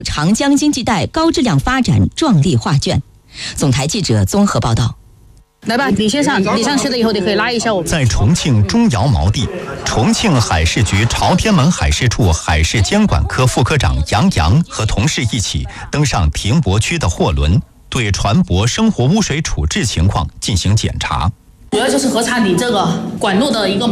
长江经济带高质量发展壮丽画卷。总台记者综合报道。 来吧，你先上，你上去了以后，你可以拉一下我。 在重庆钟窑锚地，重庆海事局朝天门海事处海事监管科副科长杨洋和同事一起登上停泊区的货轮，对船舶生活污水处置情况进行检查。 主要就是核查你这个管路的一个